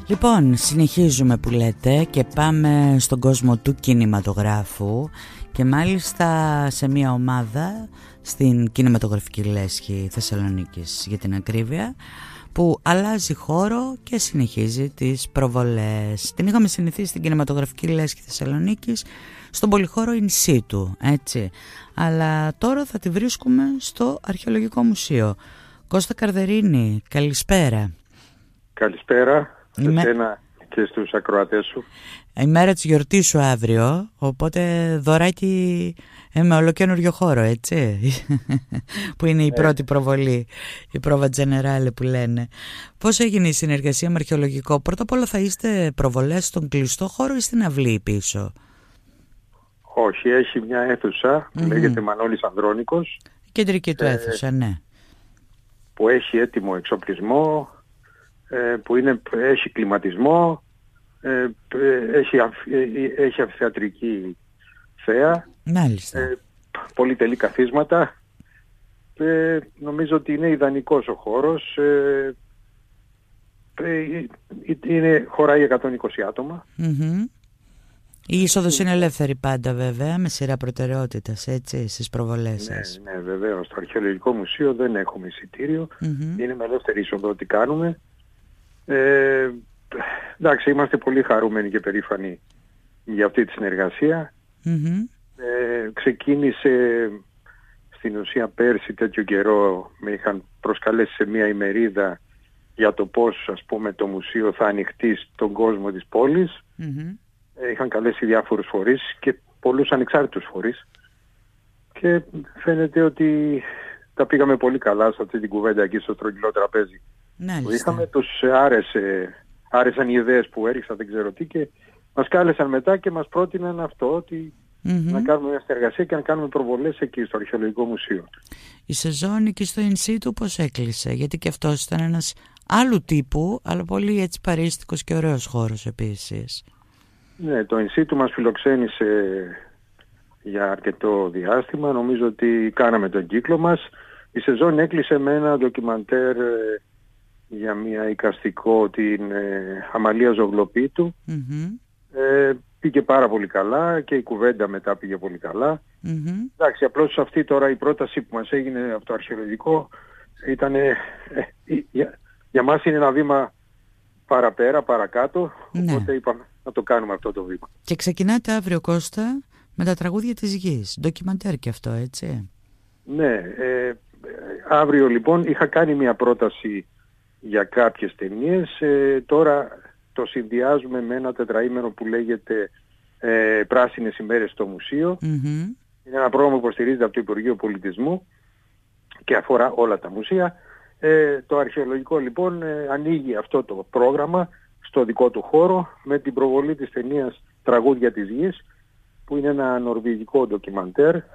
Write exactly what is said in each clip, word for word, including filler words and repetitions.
Λοιπόν, συνεχίζουμε που λέτε και πάμε στον κόσμο του κινηματογράφου και μάλιστα σε μια ομάδα στην κινηματογραφική λέσχη Θεσσαλονίκης για την ακρίβεια, που αλλάζει χώρο και συνεχίζει τις προβολές. Την είχαμε συνηθίσει στην κινηματογραφική λέσχη Θεσσαλονίκης στον πολυχώρο In Situ, έτσι, αλλά τώρα θα τη βρίσκουμε στο Αρχαιολογικό Μουσείο. Κώστα Καρδερίνη, καλησπέρα. Καλησπέρα σε Είμαι... σένα και στους ακροατές σου. Η μέρα της γιορτής σου αύριο, οπότε δωράκι ε, με ολοκαίνουργιο χώρο, έτσι, που είναι η πρώτη προβολή, η πρόβα τζενεράλε που λένε. Πώς έγινε η συνεργασία με αρχαιολογικό? Πρώτα απ' όλα θα είστε προβολές στον κλειστό χώρο ή στην αυλή πίσω? Όχι, έχει μια αίθουσα που mm-hmm. λέγεται Μανώλης Ανδρώνικος. Κεντρική του αίθουσα, ε, ναι. Που έχει έτοιμο εξοπλισμό, ε, που είναι, έχει κλιματισμό, ε, έχει, έχει αμφιθεατρική θέα, μάλιστα. Ε, πολυτελή καθίσματα. Ε, νομίζω ότι είναι ιδανικός ο χώρος. Ε, ε, είναι, χωράει εκατόν είκοσι άτομα. Mm-hmm. Η είσοδος είναι ελεύθερη πάντα βέβαια, με σειρά προτεραιότητας, έτσι, στις προβολές σας. Ναι, ναι, βεβαίως. Στο Αρχαιολογικό Μουσείο δεν έχουμε εισιτήριο. Mm-hmm. Είναι με ελεύθερη είσοδο ό,τι κάνουμε. Ε, εντάξει, είμαστε πολύ χαρούμενοι και περήφανοι για αυτή τη συνεργασία. Mm-hmm. Ε, ξεκίνησε στην ουσία πέρσι τέτοιο καιρό, με είχαν προσκαλέσει σε μια ημερίδα για το πώς, ας πούμε, το μουσείο θα ανοιχτεί στον κόσμο της πόλης. Mm-hmm. Ε, είχαν καλέσει διάφορους φορείς και πολλούς ανεξάρτητους φορείς και φαίνεται ότι τα πήγαμε πολύ καλά σε αυτή την κουβέντα εκεί στο στρογγυλό τραπέζι. Που είχαμε, τους άρεσε, άρεσαν οι ιδέες που έριξα, δεν ξέρω τι, και μας κάλεσαν μετά και μας πρότειναν αυτό, ότι mm-hmm. να κάνουμε μια συνεργασία και να κάνουμε προβολές εκεί στο Αρχαιολογικό Μουσείο. Η σεζόν εκεί στο In Situ πώς έκλεισε? Γιατί και αυτός ήταν ένας άλλου τύπου, αλλά πολύ έτσι παρίστικος και ωραίος χώρος επίσης. Ναι, το In Situ μας φιλοξένησε για αρκετό διάστημα. Νομίζω ότι κάναμε τον κύκλο μας. Η σεζόν έκλεισε με ένα ντοκιμαντέρ για μια εικαστικό, την ε, Αμαλία Ζωγλοπίτου. Mm-hmm. Ε, πήγε πάρα πολύ καλά και η κουβέντα μετά πήγε πολύ καλά. Mm-hmm. Εντάξει, απλώς αυτή τώρα η πρόταση που μας έγινε από το αρχαιολογικό ήταν, ε, ε, για, για μας είναι ένα βήμα παραπέρα, παρακάτω, ναι. Οπότε είπαμε να το κάνουμε αυτό το βήμα. Και ξεκινάτε αύριο, Κώστα, με τα τραγούδια της γης, ντοκιμαντέρ και αυτό, έτσι? Ναι, ε, αύριο λοιπόν είχα κάνει μια πρόταση για κάποιες ταινίες, ε, τώρα το συνδυάζουμε με ένα τετραήμερο που λέγεται ε, Πράσινες ημέρες στο Μουσείο. Mm-hmm. Είναι ένα πρόγραμμα που υποστηρίζεται από το Υπουργείο Πολιτισμού και αφορά όλα τα μουσεία. Ε, το αρχαιολογικό λοιπόν ε, ανοίγει αυτό το πρόγραμμα στο δικό του χώρο με την προβολή της ταινίας Τραγούδια της Γης, που είναι ένα νορβηγικό ντοκιμαντέρ, ε,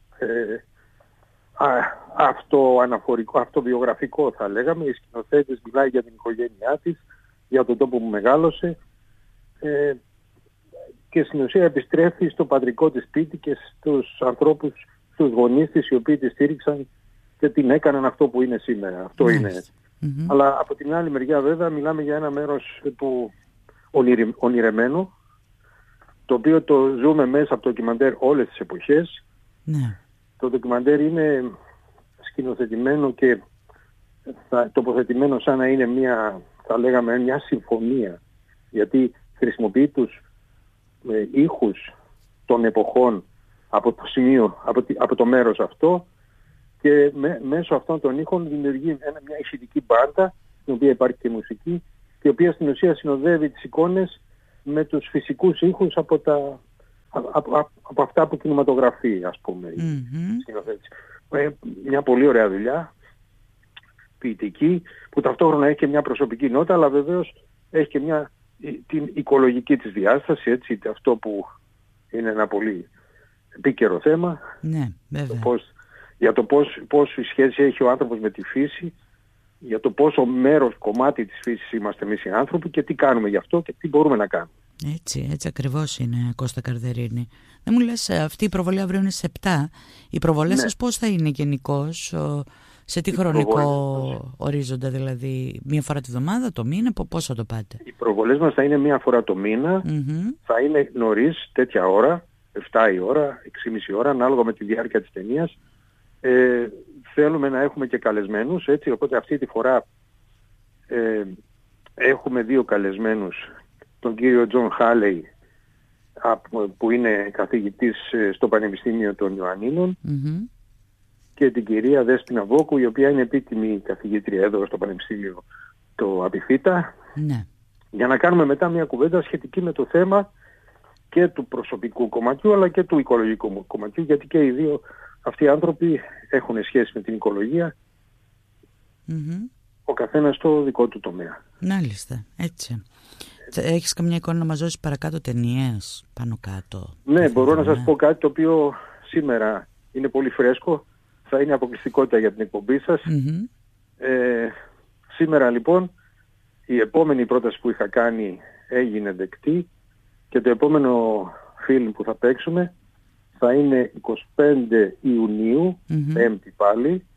α, αυτοαναφορικό, αυτοβιογραφικό θα λέγαμε. Η σκηνοθέτης μιλάει για την οικογένειά της, για τον τόπο που μεγάλωσε, ε, και στην ουσία επιστρέφει στο πατρικό της σπίτι και στους ανθρώπους, στους γονείς της, οι οποίοι τη στήριξαν και την έκαναν αυτό που είναι σήμερα. Αυτό mm. είναι. Mm-hmm. Αλλά από την άλλη μεριά βέβαια μιλάμε για ένα μέρος που ονειρε, ονειρεμένο, το οποίο το ζούμε μέσα από το ντοκιμαντέρ όλες τις εποχές. Mm. Το ντοκιμαντέρ είναι σκηνοθετημένο και θα, τοποθετημένο σαν να είναι μια, θα λέγαμε, μια συμφωνία, γιατί χρησιμοποιεί τους ε, ήχους των εποχών από το σημείο, από, από το μέρος αυτό, και με, μέσω αυτών των ήχων δημιουργεί ένα, μια ηχητική μπάντα, στην οποία υπάρχει και μουσική, και η οποία στην ουσία συνοδεύει τις εικόνες με τους φυσικούς ήχους από, τα, από, από, από αυτά που κινηματογραφεί, ας πούμε, η mm-hmm. σκηνοθέτηση. Ε, μια πολύ ωραία δουλειά, ποιητική, που ταυτόχρονα έχει και μια προσωπική νότα, αλλά βεβαίως έχει και μια, την οικολογική της διάσταση, έτσι, αυτό που είναι ένα πολύ επίκαιρο θέμα. Ναι, βέβαια. Το πώς, για το πώς, πώς η σχέση έχει ο άνθρωπος με τη φύση, για το πόσο μέρος, κομμάτι της φύσης είμαστε εμείς οι άνθρωποι και τι κάνουμε γι' αυτό και τι μπορούμε να κάνουμε. Έτσι, έτσι ακριβώς είναι, Κώστα Καρδερίνη. Δεν μου λες, αυτή η προβολή αύριο είναι σε επτά. Οι προβολές ναι. σας πώς θα είναι γενικώς? Σε τι χρονικό ορίζοντα, δηλαδή μία φορά τη βδομάδα, το μήνα, πώς θα το πάτε? Οι προβολές μας θα είναι μία φορά το μήνα, mm-hmm. θα είναι νωρίς, τέτοια ώρα, επτά η ώρα, έξι και μισή ώρα, ανάλογα με τη διάρκεια της ταινίας. Ε, θέλουμε να έχουμε και καλεσμένους, έτσι, οπότε αυτή τη φορά ε, έχουμε δύο καλεσμένους, τον κύριο Τζον Χάλεϊ, που είναι καθηγητής στο Πανεπιστήμιο των Ιωαννίνων, mm-hmm. και την κυρία Δέσποινα Βόκου, η οποία είναι επίτιμη καθηγήτρια εδώ στο Πανεπιστήμιο το Απιφύτα, ναι. για να κάνουμε μετά μια κουβέντα σχετική με το θέμα και του προσωπικού κομματιού αλλά και του οικολογικού κομματιού, γιατί και οι δύο αυτοί οι άνθρωποι έχουν σχέση με την οικολογία, mm-hmm. ο καθένας στο δικό του τομέα. Μάλιστα, έτσι. Έχεις καμιά εικόνα να μας δώσεις παρακάτω ταινίες, πάνω κάτω? Ναι, μπορώ να σας πω κάτι το οποίο σήμερα είναι πολύ φρέσκο, θα είναι αποκλειστικότητα για την εκπομπή σας. Mm-hmm. Ε, σήμερα λοιπόν η επόμενη πρόταση που είχα κάνει έγινε δεκτή και το επόμενο φιλμ που θα παίξουμε θα είναι εικοστή πέμπτη Ιουνίου, mm-hmm. πέμπτη πάλι,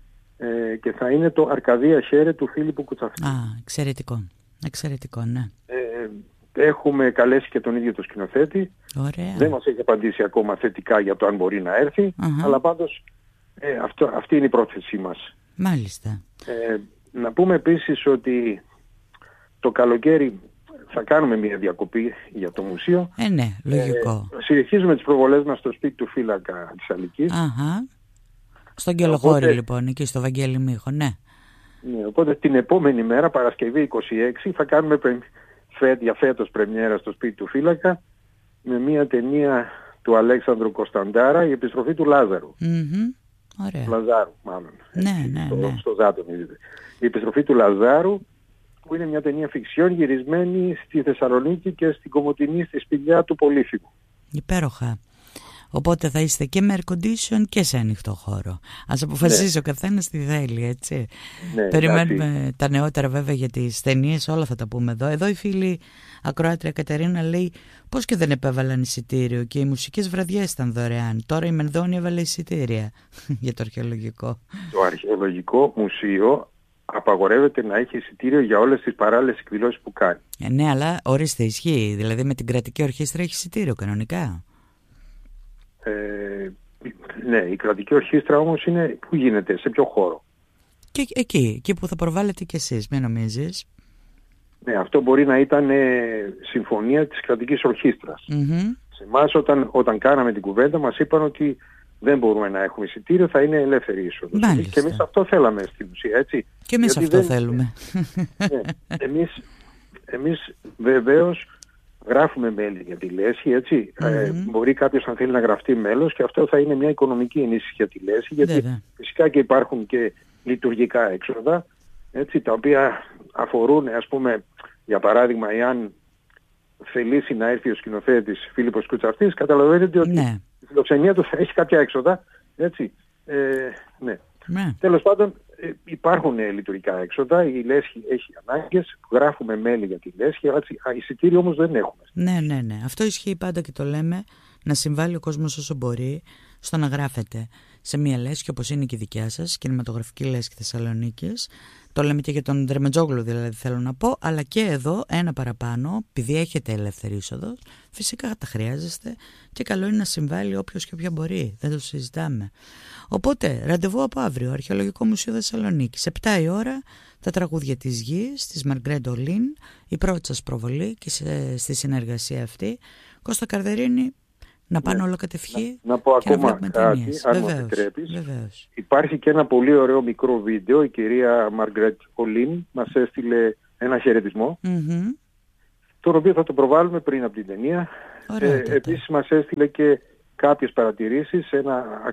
ε, και θα είναι το Αρκαδία Χέρε του Φίλιππου Κουτσαφή. Α, εξαιρετικό. Εξαιρετικό, ναι. Ε, έχουμε καλέσει και τον ίδιο το σκηνοθέτη. Ωραία. Δεν μας έχει απαντήσει ακόμα θετικά για το αν μπορεί να έρθει, uh-huh. αλλά πάντως ε, αυτό, αυτή είναι η πρόθεσή μας. Μάλιστα. Ε, να πούμε επίσης ότι το καλοκαίρι θα κάνουμε μια διακοπή για το μουσείο. Ε, ναι, λογικό. Ε, συνεχίζουμε τις προβολές μας στο σπίτι του φύλακα της Αλικής. Αχα. Στον Κελοχώρη οπότε, λοιπόν, εκεί στο Βαγγέλη Μίχο, ναι. Ναι, οπότε την επόμενη μέρα, Παρασκευή είκοσι έξι, θα κάνουμε φε, για φέτος πρεμιέρα στο σπίτι του φύλακα με μια ταινία του Αλέξανδρου Κωνσταντάρα, η επιστροφή του Λάζαρου. Mm-hmm. Ωραία. Λαζάρου μάλλον. Ναι, έτσι, ναι, στο, ναι. στο Ζάτον, η επιστροφή του Λαζάρου, που είναι μια ταινία φιξιόν γυρισμένη στη Θεσσαλονίκη και στην Κομοτηνή, στη σπηλιά του Πολύφημου. Υπέροχα. Οπότε θα είστε και με air condition και σε ανοιχτό χώρο. Ας αποφασίσει ναι. ο καθένας τι θέλει, έτσι. Ναι, περιμένουμε εντάξει. τα νεότερα βέβαια για τις ταινίες, όλα θα τα πούμε εδώ. Εδώ η φίλη ακροάτρια Κατερίνα λέει πώς και δεν επέβαλαν εισιτήριο και οι μουσικές βραδιές ήταν δωρεάν. Τώρα η Μενδώνη έβαλε εισιτήρια για το αρχαιολογικό. Το αρχαιολογικό μουσείο απαγορεύεται να έχει εισιτήριο για όλες τις παράλληλες εκδηλώσεις που κάνει. Ε, ναι, αλλά ορίστε, ισχύει. Δηλαδή με την κρατική ορχήστρα έχει εισιτήριο κανονικά. Ε, ναι, η κρατική ορχήστρα όμως είναι που γίνεται, σε ποιο χώρο? Και εκεί, εκεί που θα προβάλλετε κι εσείς, μην νομίζεις. Ναι, αυτό μπορεί να ήταν ε, συμφωνία της κρατικής ορχήστρας. Mm-hmm. Σε εμάς όταν, όταν κάναμε την κουβέντα μας είπαν ότι δεν μπορούμε να έχουμε εισιτήριο, θα είναι ελεύθερη είσοδος. Και εμείς αυτό θέλαμε στην ουσία, έτσι. Και εμείς γιατί αυτό δεν... θέλουμε. Ναι, εμείς, εμείς βεβαίως γράφουμε μέλη για τη Λέσχη, έτσι. Mm-hmm. Ε, μπορεί κάποιος αν θέλει να γραφτεί μέλος και αυτό θα είναι μια οικονομική ενίσχυση για τη Λέσχη, γιατί Βέβαια. φυσικά και υπάρχουν και λειτουργικά έξοδα, έτσι, τα οποία αφορούν, ας πούμε, για παράδειγμα, εάν θελήσει να έρθει ο σκηνοθέτης Φίλιππος Κουτσαφής, καταλαβαίνετε ότι ναι. η φιλοξενία του θα έχει κάποια έξοδα, έτσι. Ε, ναι. Ναι. Τέλος πάντων, ε, υπάρχουν ε, λειτουργικά έξοδα, η Λέσχη έχει ανάγκες, γράφουμε μέλη για τη Λέσχη, αλλά εισιτήριο όμως δεν έχουμε. Ναι, ναι, ναι. Αυτό ισχύει πάντα και το λέμε, να συμβάλλει ο κόσμος όσο μπορεί στο να γράφεται σε μια λέσχη όπως είναι και η δικιά σας, κινηματογραφική λέσχη Θεσσαλονίκης. Το λέμε και για τον Δρεμετζόγλου δηλαδή θέλω να πω, αλλά και εδώ ένα παραπάνω, επειδή έχετε ελεύθερη είσοδο, φυσικά τα χρειάζεστε και καλό είναι να συμβάλλει όποιος και όποια μπορεί, δεν το συζητάμε. Οπότε, ραντεβού από αύριο, Αρχαιολογικό Μουσείο Θεσσαλονίκης, επτά η ώρα, τα τραγούδια της γης, της Μαργκρέντ Ολίν, η πρώτη σας προβολή και σε, στη συνεργασία αυτή, Κώστα Καρδερίνη. Να πάνε ναι. όλο κατευχή. Να, να πω και ακόμα να κάτι, ταινίες. αν Βεβαίως, μου επιτρέπεις. Βεβαίως. Υπάρχει και ένα πολύ ωραίο μικρό βίντεο. Η κυρία Μαργκρέτ Ολίν μας έστειλε ένα χαιρετισμό, mm-hmm. το οποίο θα το προβάλλουμε πριν από την ταινία. Ε, επίσης μας έστειλε και κάποιες παρατηρήσεις σε ένα α, α,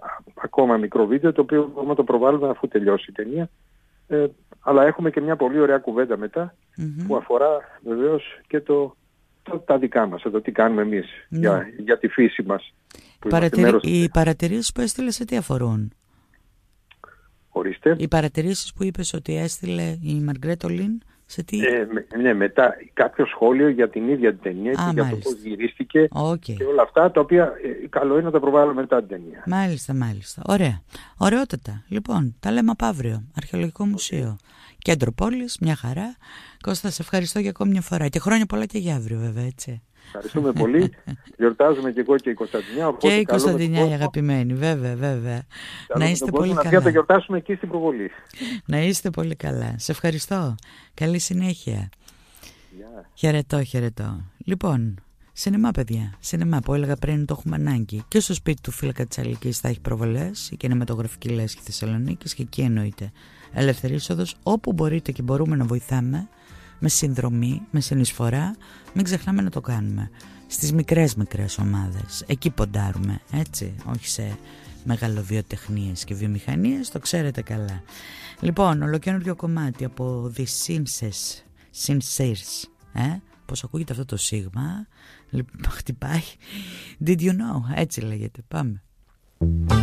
ακόμα μικρό βίντεο, το οποίο μπορούμε να το προβάλλουμε αφού τελειώσει η ταινία. Ε, αλλά έχουμε και μια πολύ ωραία κουβέντα μετά, mm-hmm. που αφορά βεβαίως και το... τα δικά μας, εδώ τι κάνουμε εμείς ναι. για, για τη φύση μας. Παρατηρη... Οι παρατηρήσεις που έστειλε σε τι αφορούν? Ορίστε. Οι παρατηρήσεις που είπες ότι έστειλε η Μαργκρέτ Ολίν Σε τι... Ε, ναι, μετά κάποιο σχόλιο για την ίδια την ταινία Α, και για μάλιστα. το πώς γυρίστηκε Okay. και όλα αυτά, τα οποία ε, καλό είναι να τα προβάλλω μετά την ταινία. Μάλιστα, μάλιστα. Ωραία. Ωραιότατα. Λοιπόν, τα λέμε από αύριο. Αρχαιολογικό Μουσείο. Κέντρο πόλης, μια χαρά. Κώστα, σε ευχαριστώ για ακόμη μια φορά. Και χρόνια πολλά και για αύριο, βέβαια, έτσι. Ευχαριστούμε πολύ. Γιορτάζουμε και εγώ και η Κωνσταντινιά. Και η Κωνσταντινιά η αγαπημένη, βέβαια, βέβαια. Να είστε πολύ καλά. Να το γιορτάσουμε εκεί στην προβολή. Να είστε πολύ καλά. Σε ευχαριστώ. Καλή συνέχεια. Yeah. Χαιρετώ, χαιρετώ. Λοιπόν, σινεμά, παιδιά. Σινεμά που έλεγα πριν το έχουμε ανάγκη. Και στο σπίτι του Φύλακα της Αλικής θα έχει προβολές, η κινηματογραφική λέσχη Θεσσαλονίκης, και εκεί εννοείται ελεύθερη είσοδος. Όπου μπορείτε και μπορούμε να βοηθάμε, με συνδρομή, με συνεισφορά, μην ξεχνάμε να το κάνουμε. Στις μικρές μικρές ομάδες, εκεί ποντάρουμε, έτσι, όχι σε μεγαλοβιοτεχνίες και βιομηχανίες, το ξέρετε καλά. Λοιπόν, ολοκαίνουργιο κομμάτι από The Sincers, Sincers, ε, πώς ακούγεται αυτό το σίγμα, λοιπόν, χτυπάει, Did you know, έτσι λέγεται, πάμε.